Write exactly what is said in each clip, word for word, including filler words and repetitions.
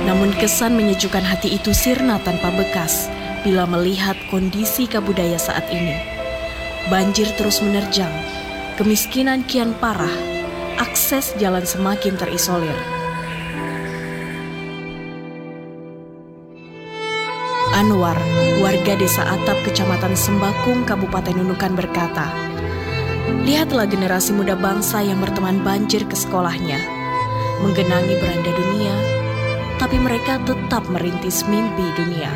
Namun kesan menyejukkan hati itu sirna tanpa bekas bila melihat kondisi Kabudaya saat ini. Banjir terus menerjang, kemiskinan kian parah, akses jalan semakin terisolir. Anwar, warga desa Atap, Kecamatan Sembakung, Kabupaten Nunukan berkata, "Lihatlah generasi muda bangsa yang berteman banjir ke sekolahnya, menggenangi beranda dunia, tapi mereka tetap merintis mimpi dunia."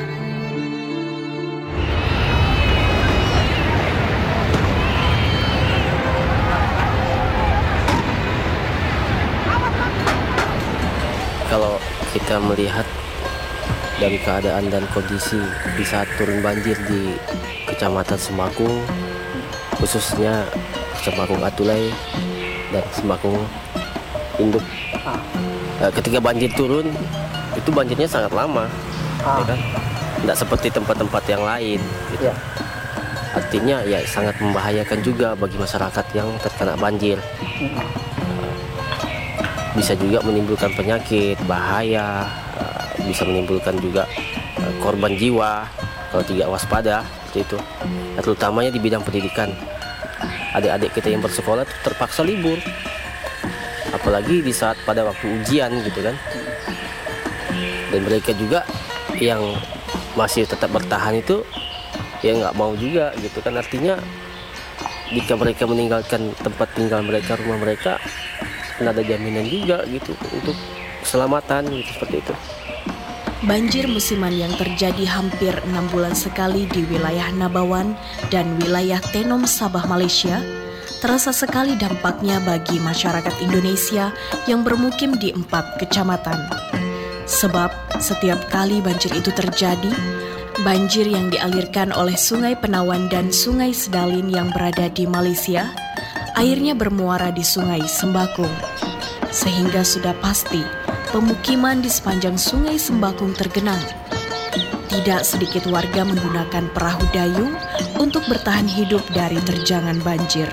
Kalau kita melihat dari keadaan dan kondisi di saat turun banjir di Kecamatan Sembakung, khususnya Sembakung Atulai dan Sembakung Induk, nah, ketika banjir turun itu banjirnya sangat lama, ah. ya kan? Tidak seperti tempat-tempat yang lain, gitu. Ya. Artinya ya sangat membahayakan juga bagi masyarakat yang terkena banjir. Hmm. Bisa juga menimbulkan penyakit, bahaya, bisa menimbulkan juga korban jiwa kalau tidak waspada, seperti itu. Nah, terutamanya di bidang pendidikan, adik-adik kita yang bersekolah terpaksa libur, apalagi di saat pada waktu ujian, gitu kan. Dan mereka juga yang masih tetap bertahan itu ya nggak mau juga, gitu kan. Artinya jika mereka meninggalkan tempat tinggal mereka, rumah mereka, tidak ada jaminan juga gitu untuk keselamatan, gitu, seperti itu. Banjir musiman yang terjadi hampir enam bulan sekali di wilayah Nabawan dan wilayah Tenom, Sabah, Malaysia, terasa sekali dampaknya bagi masyarakat Indonesia yang bermukim di empat kecamatan. Sebab setiap kali banjir itu terjadi, banjir yang dialirkan oleh Sungai Penawan dan Sungai Sedalin yang berada di Malaysia, airnya bermuara di Sungai Sembakung, sehingga sudah pasti pemukiman di sepanjang Sungai Sembakung tergenang. Tidak sedikit warga menggunakan perahu dayung untuk bertahan hidup dari terjangan banjir.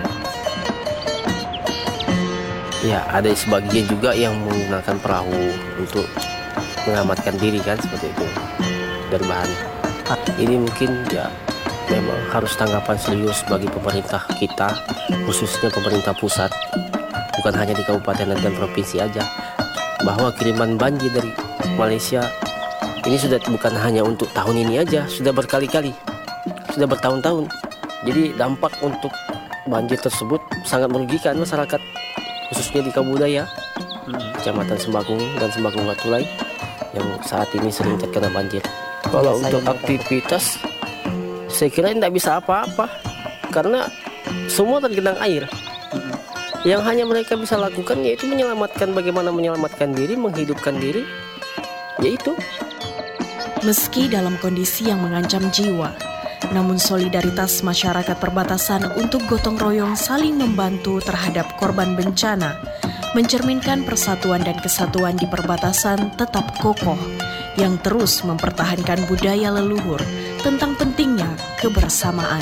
Ya, ada sebagian juga yang menggunakan perahu untuk mengamankan diri, kan, seperti itu, dari bahan. Ini mungkin ya memang harus tanggapan serius bagi pemerintah kita, khususnya pemerintah pusat, bukan hanya di kabupaten dan provinsi aja, bahwa kiriman banjir dari Malaysia ini sudah bukan hanya untuk tahun ini aja, sudah berkali-kali, sudah bertahun-tahun. Jadi dampak untuk banjir tersebut sangat merugikan masyarakat, khususnya di Kabudaya, Kecamatan Sembakung dan Sembakung Atulai yang saat ini sering terkena banjir. Kalau untuk aktivitas, saya kira tidak bisa apa-apa karena semua tergenang air. Yang hanya mereka bisa lakukan yaitu menyelamatkan, bagaimana menyelamatkan diri, menghidupkan diri, yaitu. Meski dalam kondisi yang mengancam jiwa, namun solidaritas masyarakat perbatasan untuk gotong royong saling membantu terhadap korban bencana mencerminkan persatuan dan kesatuan di perbatasan tetap kokoh, yang terus mempertahankan budaya leluhur tentang pentingnya kebersamaan.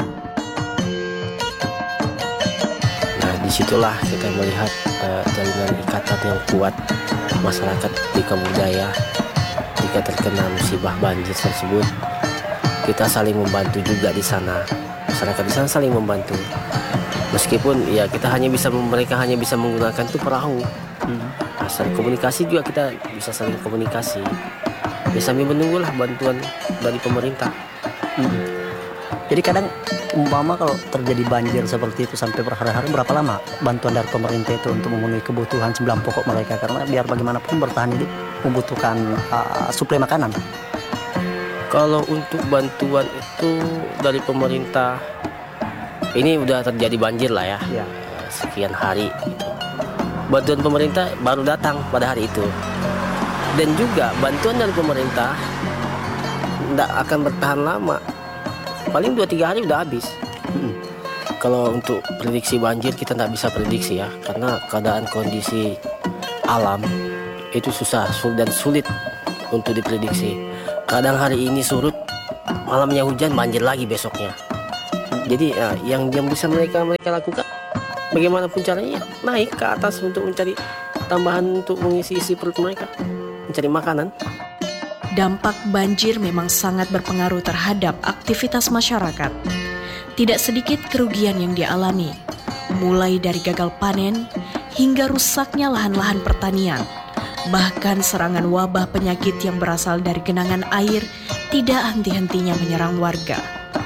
Disitulah kita melihat uh, jalinan ikatan yang kuat masyarakat di Kabudaya. Jika terkena musibah banjir tersebut, kita saling membantu juga di sana. Masyarakat di sana saling membantu. Meskipun ya kita hanya bisa mereka hanya bisa menggunakan itu perahu. Hmm. Nah, saling komunikasi juga kita bisa saling komunikasi. Ya sambil menunggulah bantuan dari pemerintah. Hmm. Jadi kadang umpama kalau terjadi banjir seperti itu sampai berhari-hari, berapa lama bantuan dari pemerintah itu untuk memenuhi kebutuhan sembilan pokok mereka? Karena biar bagaimanapun bertahan hidup membutuhkan uh, suplai makanan. Kalau untuk bantuan itu dari pemerintah, ini udah terjadi banjir lah ya, ya. Sekian hari gitu. Bantuan pemerintah baru datang pada hari itu. Dan juga bantuan dari pemerintah tidak akan bertahan lama. Paling dua tiga hari udah habis. Hmm. Kalau untuk prediksi banjir kita nggak bisa prediksi ya, karena keadaan kondisi alam itu susah dan sulit untuk diprediksi. Kadang hari ini surut, malamnya hujan, banjir lagi besoknya. Jadi ya, yang yang bisa mereka mereka lakukan, bagaimanapun caranya naik ke atas untuk mencari tambahan untuk mengisi isi perut mereka, mencari makanan. dampak banjir memang sangat berpengaruh terhadap aktivitas masyarakat. Tidak sedikit kerugian yang dialami, mulai dari gagal panen hingga rusaknya lahan-lahan pertanian. Bahkan serangan wabah penyakit yang berasal dari genangan air tidak henti-hentinya menyerang warga.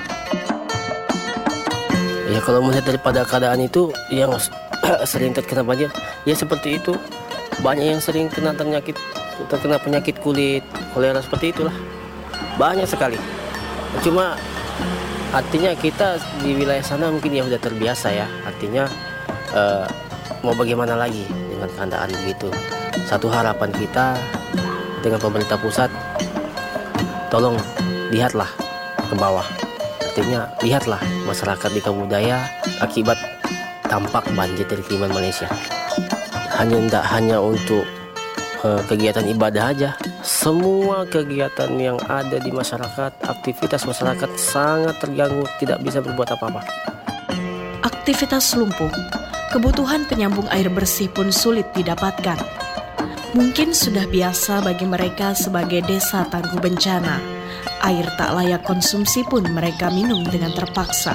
Ya kalau melihat daripada keadaan itu yang sering terkena banjir, ya seperti itu. Banyak yang sering kena penyakit, terkena penyakit kulit, kolera seperti itulah. Banyak sekali. Cuma artinya kita di wilayah sana mungkin ya sudah terbiasa ya. Artinya eh, mau bagaimana lagi dengan keadaan begitu. Satu harapan kita dengan pemerintah pusat, tolong lihatlah ke bawah. Artinya lihatlah masyarakat di Kabudaya akibat dampak banjir dari kiriman Malaysia. Hanya tidak hanya untuk uh, kegiatan ibadah aja, semua kegiatan yang ada di masyarakat, aktivitas masyarakat sangat terganggu, tidak bisa berbuat apa-apa. Aktivitas lumpuh, kebutuhan penyambung air bersih pun sulit didapatkan. Mungkin sudah biasa bagi mereka sebagai desa tangguh bencana. Air tak layak konsumsi pun mereka minum dengan terpaksa.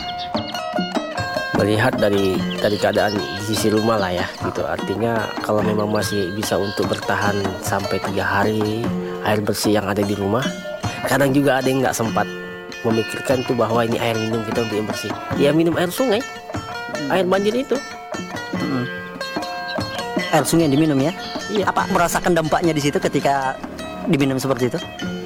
Melihat dari dari keadaan di sisi rumah lah ya gitu, artinya kalau memang masih bisa untuk bertahan sampai tiga hari air bersih yang ada di rumah, kadang juga ada yang nggak sempat memikirkan tuh bahwa ini air minum kita untuk yang bersih, ya minum air sungai, air banjir itu. Hmm. Air sungai yang diminum ya? Iya. Apa merasakan dampaknya di situ ketika diminum seperti itu?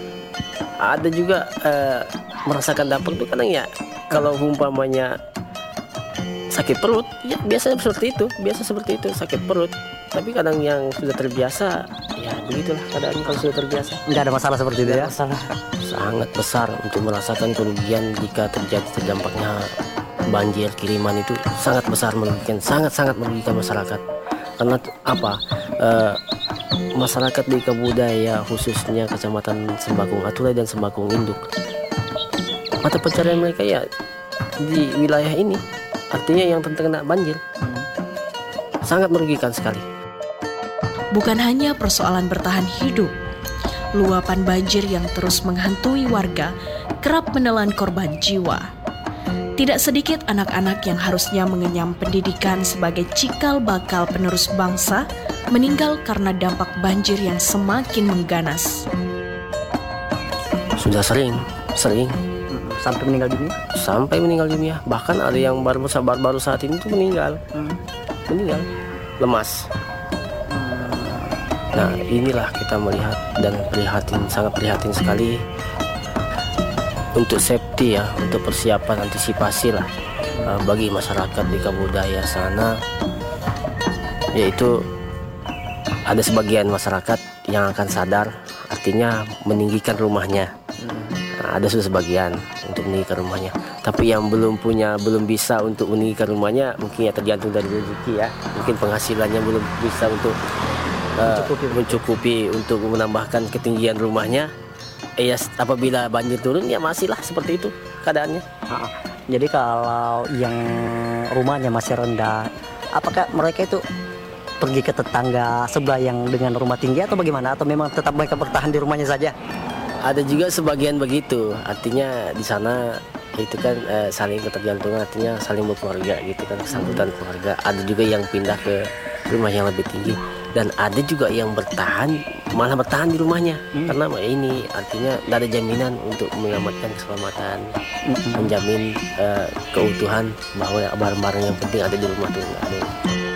Ada juga eh, merasakan dampak itu kadang ya, kalau umpamanya sakit perut, ya biasanya seperti itu, biasa seperti itu sakit perut. Tapi kadang yang sudah terbiasa, ya begitulah keadaan kalau sudah terbiasa. Nggak ada masalah seperti itu ya? Masalah sangat besar untuk merasakan kerugian jika terjadi terdampaknya banjir kiriman itu sangat besar, merugikan, sangat-sangat merugikan masyarakat. Karena apa? E, masyarakat di Kabudaya khususnya Kecamatan Sembakung Atulai dan Sembakung Induk, mata pencarian mereka ya di wilayah ini. Artinya yang terkena banjir sangat merugikan sekali. Bukan hanya persoalan bertahan hidup, luapan banjir yang terus menghantui warga kerap menelan korban jiwa. Tidak sedikit anak-anak yang harusnya mengenyam pendidikan sebagai cikal bakal penerus bangsa meninggal karena dampak banjir yang semakin mengganas. Sudah sering, sering Sampai meninggal dunia? sampai meninggal dunia. Bahkan ada yang baru baru saat ini tuh meninggal, Hmm. meninggal lemas. Nah inilah kita melihat dan prihatin, sangat prihatin sekali. Untuk safety ya, untuk persiapan antisipasi lah uh, bagi masyarakat di Kabudaya sana, yaitu ada sebagian masyarakat yang akan sadar, artinya meninggikan rumahnya. Nah, ada sudah sebagian untuk meninggikan rumahnya, tapi yang belum punya, belum bisa untuk meninggikan rumahnya, mungkin ya tergantung dari rezeki ya, mungkin penghasilannya belum bisa untuk uh, mencukupi. mencukupi untuk menambahkan ketinggian rumahnya. Eh, ya apabila banjir turun ya masihlah seperti itu keadaannya. Ah, jadi kalau yang rumahnya masih rendah, apakah mereka itu pergi ke tetangga sebelah yang dengan rumah tinggi atau bagaimana? Atau memang tetap mereka bertahan di rumahnya saja? Ada juga sebagian begitu, artinya di sana itu kan eh, saling ketergantungan, artinya saling berkeluarga gitu kan, kesangkutan keluarga. Ada juga yang pindah ke rumah yang lebih tinggi, dan ada juga yang bertahan, malah bertahan di rumahnya. hmm. Karena ini artinya tidak ada jaminan untuk menyelamatkan keselamatan, hmm. menjamin eh, keutuhan bahwa barang-barang yang penting ada di rumah itu nggak ada.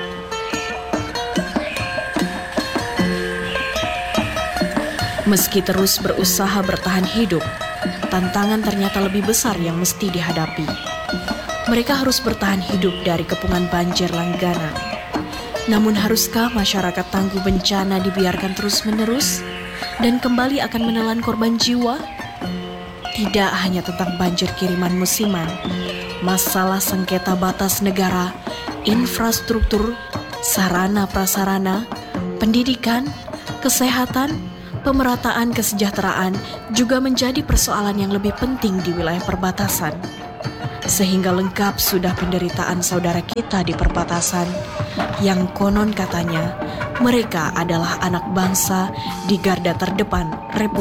Meski terus berusaha bertahan hidup, tantangan ternyata lebih besar yang mesti dihadapi. Mereka harus bertahan hidup dari kepungan banjir langganan. Namun haruskah masyarakat tangguh bencana dibiarkan terus-menerus dan kembali akan menelan korban jiwa? Tidak hanya tentang banjir kiriman musiman, masalah sengketa batas negara, infrastruktur, sarana prasarana, pendidikan, kesehatan, pemerataan kesejahteraan juga menjadi persoalan yang lebih penting di wilayah perbatasan. Sehingga lengkap sudah penderitaan saudara kita di perbatasan yang konon katanya mereka adalah anak bangsa di garda terdepan Republik